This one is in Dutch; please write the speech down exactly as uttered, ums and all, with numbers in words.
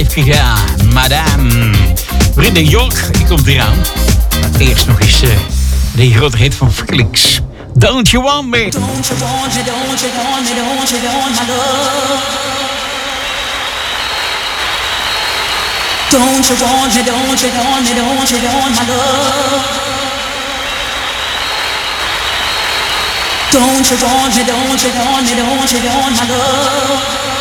live gegaan. Madame. Brenda York, die komt eraan. Eerst nog eens uh, de grote hit van Felix. Don't you want me? Don't you want me, don't you want me, don't you want my love? Don't you want me, don't you want me, don't you want my love? Don't you want me, don't you want me, don't you want my love?